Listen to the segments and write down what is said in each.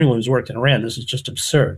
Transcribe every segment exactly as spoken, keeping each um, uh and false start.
anyone who's worked in Iran, this is just absurd.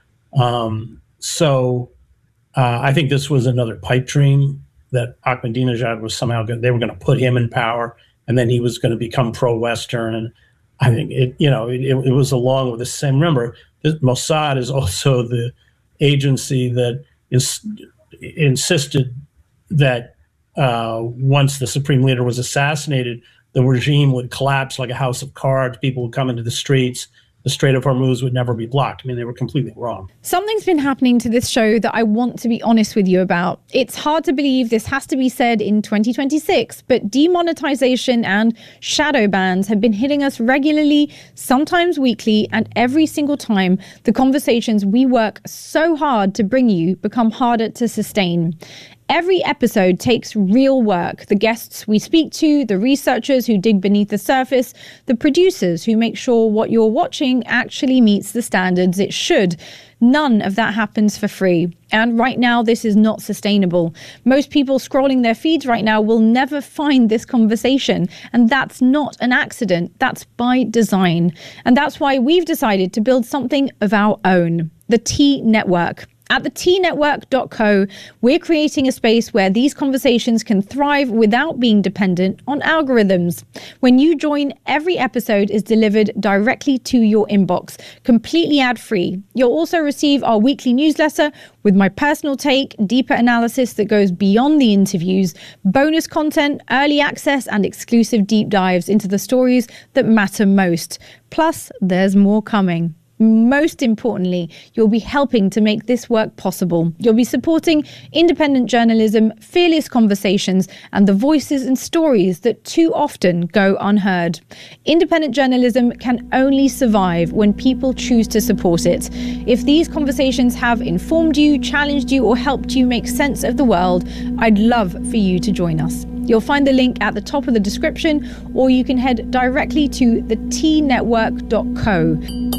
Um, so uh, I think this was another pipe dream that Ahmadinejad was somehow going, they were going to put him in power, and then he was going to become pro-Western. And I think it, you know, it, it was along with the same. Remember, this, Mossad is also the agency that is insisted that uh, once the supreme leader was assassinated, the regime would collapse like a house of cards. People would come into the streets. The Strait of Hormuz would never be blocked. I mean, they were completely wrong. Something's been happening to this show that I want to be honest with you about. It's hard to believe this has to be said in twenty twenty-six, but demonetization and shadow bans have been hitting us regularly, sometimes weekly, and every single time the conversations we work so hard to bring you become harder to sustain. Every episode takes real work. The guests we speak to, the researchers who dig beneath the surface, the producers who make sure what you're watching actually meets the standards it should. None of that happens for free. And right now, this is not sustainable. Most people scrolling their feeds right now will never find this conversation. And that's not an accident. That's by design. And that's why we've decided to build something of our own, the T Network. At the T network dot co, we're creating a space where these conversations can thrive without being dependent on algorithms. When you join, every episode is delivered directly to your inbox, completely ad-free. You'll also receive our weekly newsletter with my personal take, deeper analysis that goes beyond the interviews, bonus content, early access, and exclusive deep dives into the stories that matter most. Plus, there's more coming. Most importantly, you'll be helping to make this work possible. You'll be supporting independent journalism, fearless conversations, and the voices and stories that too often go unheard. Independent journalism can only survive when people choose to support it. If these conversations have informed you, challenged you, or helped you make sense of the world, I'd love for you to join us. You'll find the link at the top of the description, or you can head directly to the T network dot co.